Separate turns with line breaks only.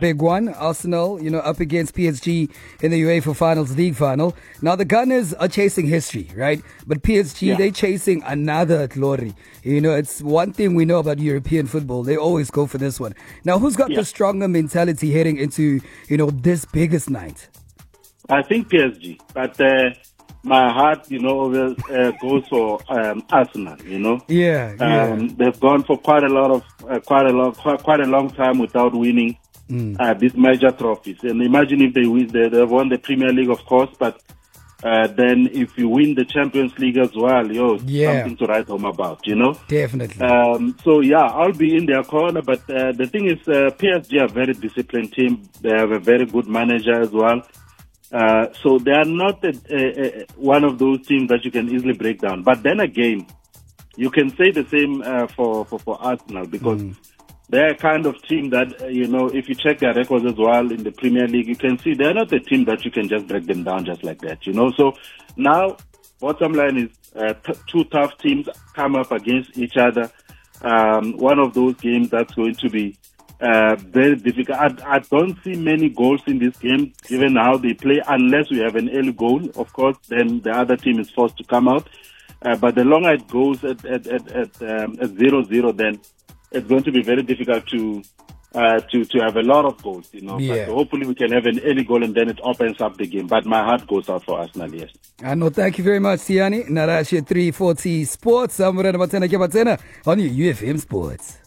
big one. Arsenal, up against PSG in the UEFA Finals League final. Now the Gunners are chasing history, right? But PSG, they're chasing another glory. It's one thing we know about European football. They always go for this one. Now, who's got the stronger mentality heading into, this biggest night?
I think PSG, but my heart, always goes for Arsenal. They've gone for quite a long time without winning these major trophies. And imagine if they win, they've won the Premier League, of course, but then if you win the Champions League as well, something to write home about.
Definitely.
I'll be in their corner, but the thing is, PSG are a very disciplined team. They have a very good manager as well. So they are not one of those teams that you can easily break down. But then again, you can say the same for Arsenal, because they're a kind of team that, if you check their records as well in the Premier League, you can see they're not a team that you can just break them down just like that, So now, bottom line is two tough teams come up against each other. One of those games that's going to be very difficult. I don't see many goals in this game, given how they play, unless we have an early goal. Of course, then the other team is forced to come out. But the longer it goes at 0-0, then it's going to be very difficult to have a lot of goals, But hopefully we can have an early goal and then it opens up the game. But my heart goes out for Arsenal, yes.
Thank you very much, Tiani. Narashe 340 Sports. I'm Morena Matena on UFM Sports.